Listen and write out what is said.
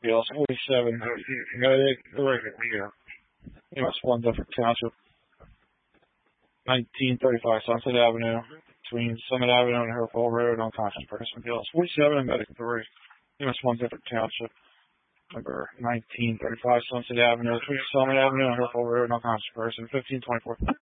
McGill, 47, US 1 Dufferin Township, 1935 Sunset Avenue, between Summit Avenue and Hillfall Road, unconscious person, McGill, 47, medical 3, US 1 Dufferin Township, number 1935 Sunset Avenue, between Summit Avenue and Hillfall Road, unconscious person, 1524.